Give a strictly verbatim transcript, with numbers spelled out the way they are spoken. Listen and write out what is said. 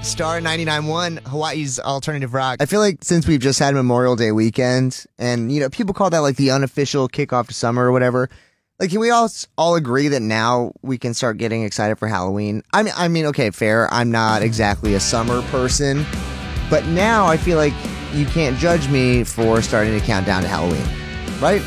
Star ninety-nine point one, Hawaii's alternative rock. I feel like since we've just had Memorial Day weekend, and, you know, people call that like the unofficial kickoff to summer or whatever. Like, can we all all agree that now we can start getting excited for Halloween? I mean, I mean, okay, fair. I'm not exactly a summer person, but now I feel like you can't judge me for starting to count down to Halloween, right?